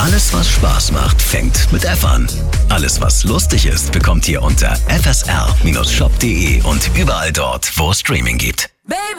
Alles, was Spaß macht, fängt mit F an. Alles, was lustig ist, bekommt ihr unter fsr-shop.de und überall dort, wo es Streaming gibt. Baby.